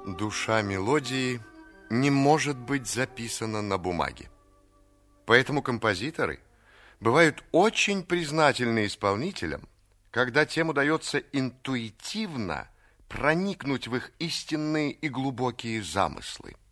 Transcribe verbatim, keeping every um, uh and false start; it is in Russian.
Душа мелодии не может быть записана на бумаге. Поэтому композиторы бывают очень признательны исполнителям, когда тем удается интуитивно проникнуть в их истинные и глубокие замыслы.